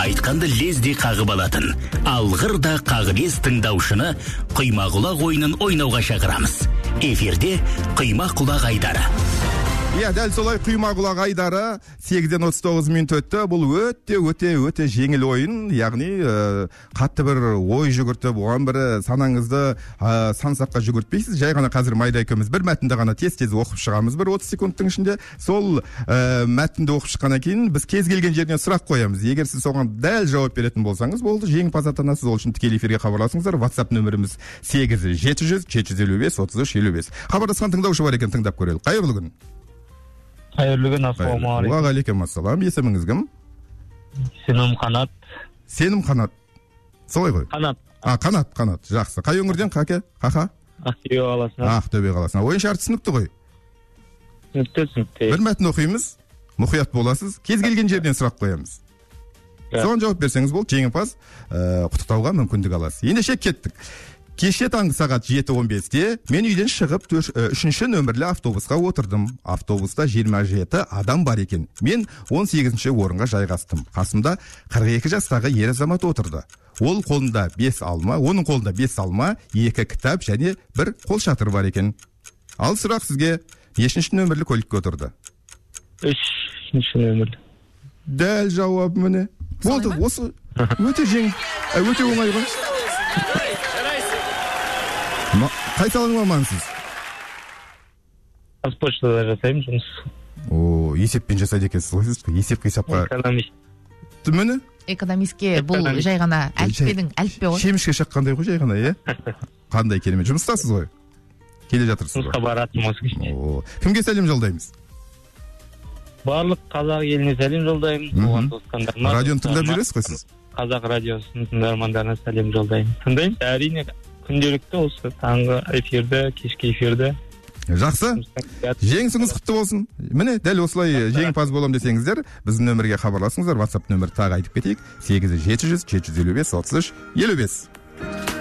айтқанды лезде қағып алатын, алғыр да қағылез тыңдаушыны құймақ-құлақ ойынын ойнауға шақырамыз. Эфирде құймақ-құлақ айдары. Дәл солай құймақ-құлақ айдары 8-ден 39 минут өтті. Бұл өте жеңіл ойын, яғни қатты бір ой жүгіртіп, оған бір санаңызды сансаққа жүгіртпейсіз. Жай ғана қазір Майда екеуміз бір мәтінді ғана тез оқып шығамыз, бір 30 секундтың ішінде. Сол мәтінді оқып шыққаннан кейін біз кез келген жерден сұрақ қоямыз. Егер сіз соған дәл жауап беретін болсаңыз, болды, жеңімпаз атанасыз. Ол үшін тікелей эфирге хабарласыңыздар. WhatsApp нөміріміз 8-700-755-33-55. Хабарласқан тыңдаушы бар екен, тыңдап көрелік. Қайырлы күн. Қайырлы күн, ассалаумағалейкум. Уағалейкум ассалам. Есіміңіз кім? Сенім Қанат. Сенім Қанат. Солай ғой? Қанат. Қанат. Жақсы. Қай өңірден, қақа? Ақтөбе қаласынан. Ақтөбе қаласынан. Ойын шарты түсінікті ғой? Түсінікті. Бір мәтін оқимыз, мұқият боласыз. Кез келген жерден сұрақ қоямыз. Соған жауап берсеңіз болды, жеңімпаз құттықтауға мүмкіндік аласыз. Ендеше кеттік. Кеше таңғы сағат 7:15-те мен үйден шығып 3-ші нөмірлі автобусқа отырдым. Автобуста 27 адам бар екен. Мен 18-ші орынға жайғастым. Қасымда 42 жастағы ер азамат отырды. Оның қолында 5 алма, 2 кітап және 1 қолшатыр бар екен. Ал сұрақ сізге, нешінші нөмірлі көлікке отырды? 3-ші нөмірлі. Дәл жауап міне. Болды, осы өте жеңіл, өте оңай ғой. Қай саланың мамансыз? Қазпоштада жасаймын жұмыс. Есеппен жасайды екенсіз ғой, есеп-қисапқа. Экономист. Міне? Экономистке бұл жай ғана әліппенің әліппе ғой. Шемішке шаққандай ғой, жай ғана, Қандай керемет. Жұмыстасыз ғой? Келе жатырсыз ғой? Жұмысқа баратын осы кешіне. Кімге сәлем жолдаймыз? Барлық қазақ еліне сәлем жолдаймын. Радионы тыңдап жүресіз ғой сіз? Қазақ радиосының тыңдармандарына сәлем жолдаймын. Тыңдаймын, әрине күнделікті осы таңғы эфирді, кешкі эфирді. Жақсы. Жеңісіңіз құтты болсын. Міне, дәл осылай жеңімпаз болам десеңіздер, біздің нөмірге хабарласыңыздар. WhatsApp нөмір тағы айтып кетейік. 8-700-755-33-55.